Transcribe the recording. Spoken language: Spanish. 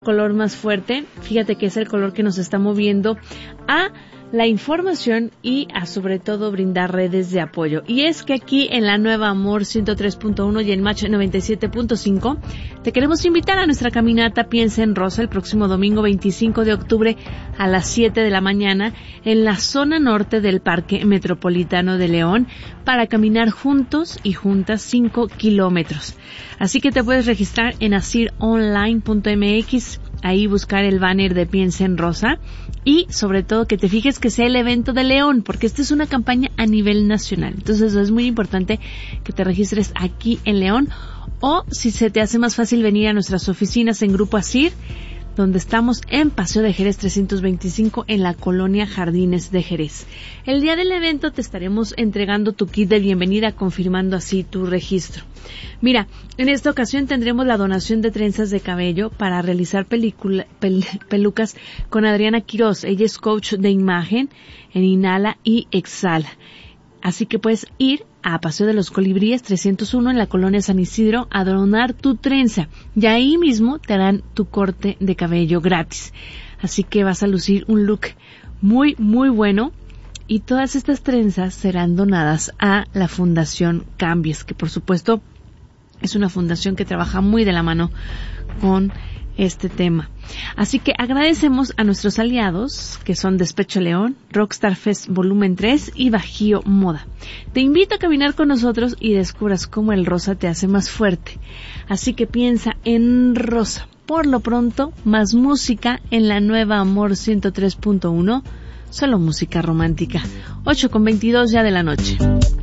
color más fuerte, fíjate que es el color que nos está moviendo a la información y a sobre todo brindar redes de apoyo. Y es que aquí en la Nueva Amor 103.1 y en Match 97.5 te queremos invitar a nuestra caminata Piensa en Rosa el próximo domingo 25 de octubre a las 7 de la mañana en la zona norte del Parque Metropolitano de León para caminar juntos y juntas 5 kilómetros. Así que te puedes registrar en asironline.mx, ahí buscar el banner de Piensa en Rosa y sobre todo que te fijes que sea el evento de León, porque esta es una campaña a nivel nacional. Entonces es muy importante que te registres aquí en León, o si se te hace más fácil venir a nuestras oficinas en Grupo Asir, donde estamos en Paseo de Jerez 325 en la colonia Jardines de Jerez. El día del evento te estaremos entregando tu kit de bienvenida, confirmando así tu registro. Mira, en esta ocasión tendremos la donación de trenzas de cabello para realizar pelucas con Adriana Quiroz. Ella es coach de imagen en Inhala y Exhala. Así que puedes ir a Paseo de los Colibríes 301 en la colonia San Isidro a donar tu trenza y ahí mismo te harán tu corte de cabello gratis. Así que vas a lucir un look muy, muy bueno y todas estas trenzas serán donadas a la Fundación Cambies, que por supuesto es una fundación que trabaja muy de la mano con este tema. Así que agradecemos a nuestros aliados, que son Despecho León, Rockstar Fest Volumen 3 y Bajío Moda. Te invito a caminar con nosotros y descubras cómo el rosa te hace más fuerte. Así que piensa en rosa. Por lo pronto, más música en la Nueva Amor 103.1, solo música romántica. 8:22 ya de la noche.